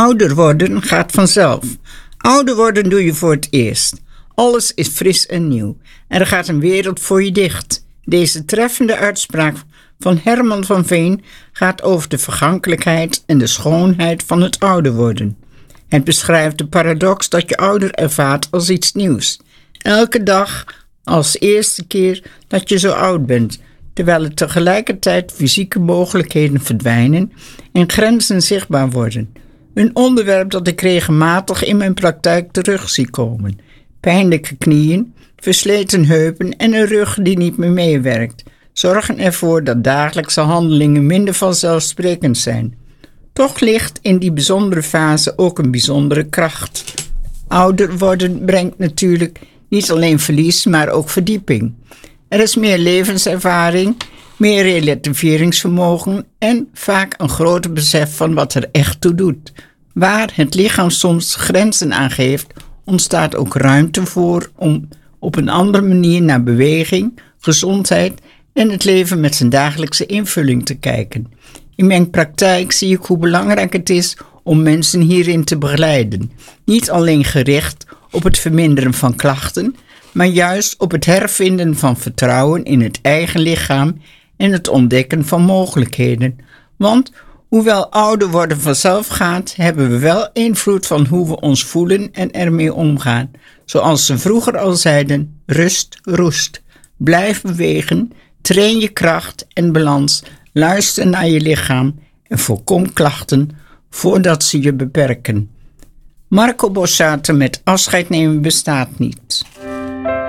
Ouder worden gaat vanzelf. Ouder worden doe je voor het eerst. Alles is fris en nieuw. Er gaat een wereld voor je dicht. Deze treffende uitspraak van Herman van Veen gaat over de vergankelijkheid en de schoonheid van het ouder worden. Het beschrijft de paradox dat je ouder ervaart als iets nieuws. Elke dag als eerste keer dat je zo oud bent, terwijl er tegelijkertijd fysieke mogelijkheden verdwijnen en grenzen zichtbaar worden. Een onderwerp dat ik regelmatig in mijn praktijk terug zie komen. Pijnlijke knieën, versleten heupen en een rug die niet meer meewerkt zorgen ervoor dat dagelijkse handelingen minder vanzelfsprekend zijn. Toch ligt in die bijzondere fase ook een bijzondere kracht. Ouder worden brengt natuurlijk niet alleen verlies, maar ook verdieping. Er is meer levenservaring, meer relativeringsvermogen en vaak een groter besef van wat er echt toe doet. Waar het lichaam soms grenzen aangeeft, ontstaat ook ruimte voor om op een andere manier naar beweging, gezondheid en het leven met zijn dagelijkse invulling te kijken. In mijn praktijk zie ik hoe belangrijk het is om mensen hierin te begeleiden. Niet alleen gericht op het verminderen van klachten, maar juist op het hervinden van vertrouwen in het eigen lichaam en het ontdekken van mogelijkheden. Want hoewel ouder worden vanzelf gaat, hebben we wel invloed van hoe we ons voelen en ermee omgaan. Zoals ze vroeger al zeiden, rust, roest. Blijf bewegen, train je kracht en balans, luister naar je lichaam en voorkom klachten voordat ze je beperken. Marco Borsato met afscheid nemen bestaat niet.